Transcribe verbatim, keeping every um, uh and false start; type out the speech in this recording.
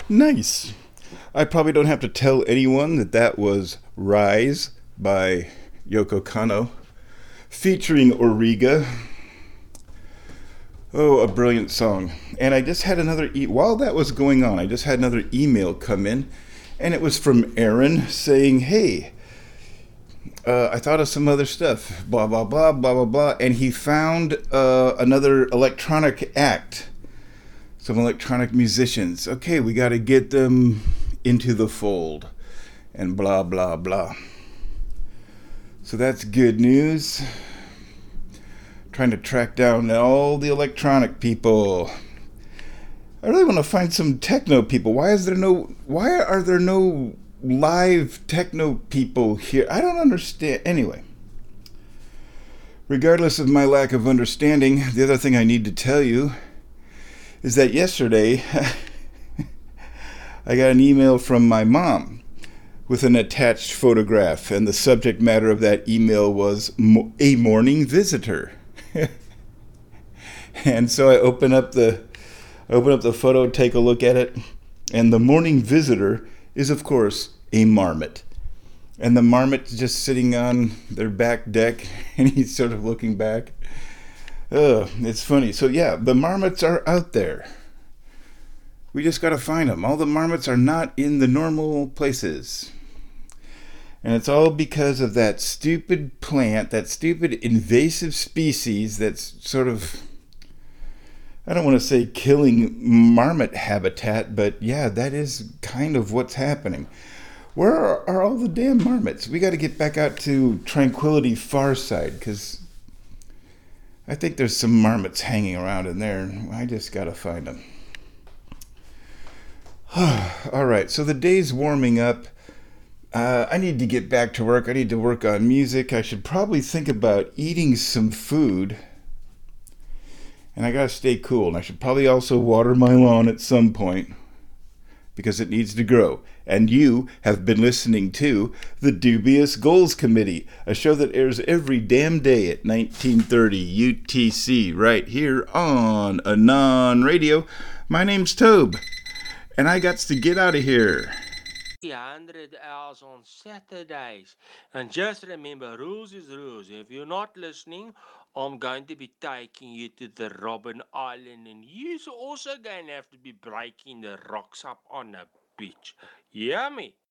Nice. I probably don't have to tell anyone that that was Rise by Yoko Kanno, featuring Origa. Oh, a brilliant song. And I just had another, e- while that was going on, I just had another email come in, and it was from Aaron saying, hey, uh, I thought of some other stuff, blah, blah, blah, blah, blah, blah. And he found uh, another electronic act, some electronic musicians. Okay, we got to get them into the fold, and blah, blah, blah. So that's good news. Trying to track down all the electronic people. I really want to find some techno people. Why is there no why are there no live techno people here? I don't understand. Anyway, regardless of my lack of understanding, the other thing I need to tell you is that yesterday I got an email from my mom with an attached photograph, and the subject matter of that email was a morning visitor. And so I open up the open up the photo, take a look at it, and the morning visitor is, of course, a marmot. And the marmot's just sitting on their back deck, and he's sort of looking back. Ugh, it's funny. So yeah, the marmots are out there. We just gotta find them. All the marmots are not in the normal places. And it's all because of that stupid plant, that stupid invasive species that's sort of, I don't want to say killing marmot habitat, but yeah, that is kind of what's happening. Where are, are all the damn marmots? We got to get back out to Tranquility Farside, because I think there's some marmots hanging around in there. I just got to find them. All right, so the day's warming up. Uh, I need to get back to work. I need to work on music. I should probably think about eating some food. And I gotta stay cool. And I should probably also water my lawn at some point, because it needs to grow. And you have been listening to the Dubious Goals Committee, a show that airs every damn day at nineteen thirty U T C, right here on Anon Radio. My name's Tobe, and I got to get out of here. one hundred hours on Saturdays. And just remember, rules is rules. If you're not listening, I'm going to be taking you to the Robben Island, and you're also going to have to be breaking the rocks up on the beach. Hear me?